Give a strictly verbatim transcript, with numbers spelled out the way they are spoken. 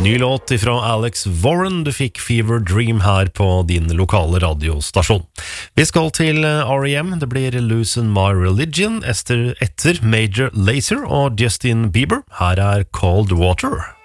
Ny låt ifra Alex Warren. Du fikk Fever Dream her på din lokale radiostasjon. Vi skal til R E M. Det blir Losing My Religion etter, etter Major Lazer og Justin Bieber. Her er Cold Water.